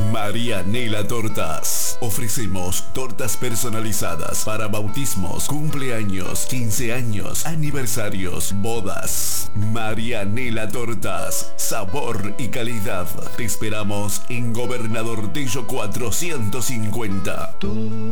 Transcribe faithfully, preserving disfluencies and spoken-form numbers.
Marianela Tortas. Ofrecemos tortas personalizadas para bautismos, cumpleaños, quince años, aniversarios, bodas. Marianela Tortas. Sabor y calidad. Te esperamos en Gobernador Tello cuatrocientos cincuenta.